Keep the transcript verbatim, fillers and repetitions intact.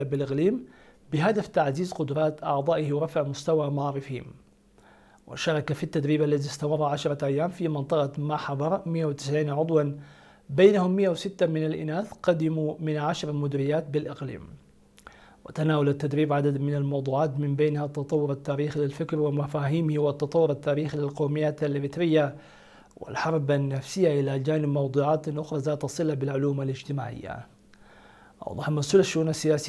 بالإقليم بهدف تعزيز قدرات أعضائه ورفع مستوى معارفهم. وشارك في التدريب الذي استمر عشرة أيام في منطقة محبر مئة وتسعين عضوا، بينهم مئة وستة من الإناث قدموا من عشر مديريات بالإقليم. وتناول التدريب عدد من الموضوعات من بينها التطور التاريخي للفكر ومفاهيمه، والتطور التاريخي للقوميات الإريترية، والحرب النفسية، إلى جانب موضوعات أخرى ذات صلة بالعلوم الاجتماعية. أوضح مسؤول الشؤون السياسية